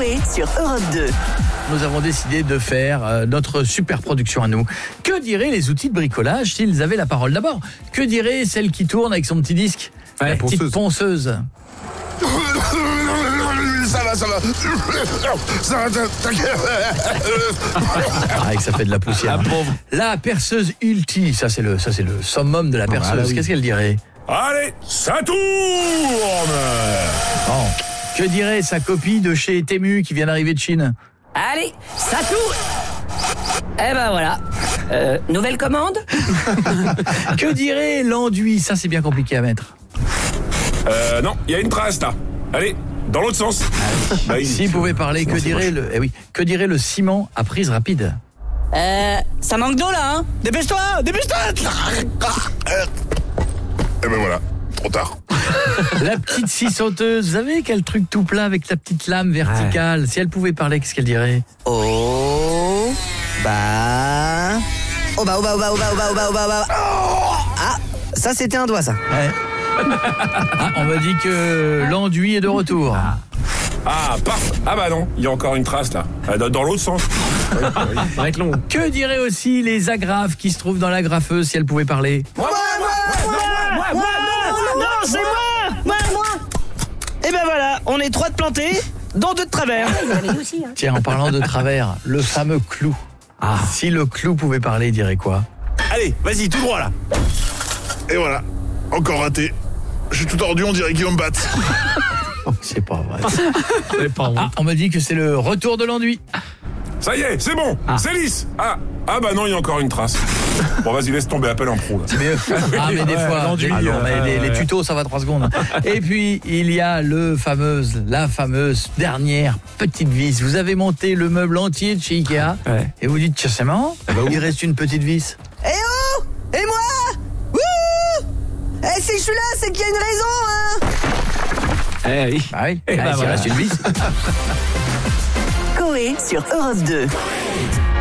Coé sur Europe 2. Nous avons décidé de faire notre super production à nous. Que diraient les outils de bricolage s'ils avaient la parole? D'abord, que dirait celle qui tourne avec son petit disque? La petite ponceuse. Ça va. T'inquiète. Ah, que ça fait de la poussière. La perceuse ulti, ça c'est le summum de la perceuse. Qu'est-ce qu'elle dirait? Allez, ça tourne. Bon. Que dirait sa copie de chez Temu qui vient d'arriver de Chine? Allez, ça tourne. Eh ben voilà. Nouvelle commande. Que dirait l'enduit? Ça c'est bien compliqué à mettre. Non, il y a une trace là. Allez, dans l'autre sens. S'il pouvait parler, que dirait que dirait le ciment à prise rapide? Ça manque d'eau là, hein. Dépêche-toi. Et ben voilà, trop tard. La petite scie sauteuse, vous savez quel truc tout plat avec la petite lame verticale? Si elle pouvait parler, qu'est-ce qu'elle dirait? Oh bah. Ah, ça c'était un doigt ça. Ouais. Ah, on m'a dit que l'enduit est de retour. Ah, paf. Ah bah non, il y a encore une trace là. Dans l'autre sens. Que diraient aussi les agrafes qui se trouvent dans la graffeuse si elles pouvaient parler? Non, c'est moi. Et ben voilà, on est 3 de plantés, dont 2 de travers. Tiens, en parlant de travers, le fameux clou. Si le clou pouvait parler, il dirait quoi? Allez, vas-y, tout droit là. Et voilà, encore raté. Je suis tout tordu, on dirait qu'il va me battre. C'est pas vrai. Ah, on me dit que c'est le retour de l'enduit. Ça y est, c'est bon, c'est lisse. Ah bah non, il y a encore une trace. Bon, vas-y, laisse tomber, appelle un pro là. C'est mieux. Ah, mais des fois, les tutos, ça va 3 secondes. Et puis, il y a la fameuse dernière petite vis. Vous avez monté le meuble entier de chez Ikea et vous dites, tiens, c'est marrant, il reste une petite vis. Eh oh. Et moi. Wouh. Eh, si je suis là, c'est qu'il y a une raison, hein. Oui. Ah oui, il reste une vis. Coé sur Europe 2.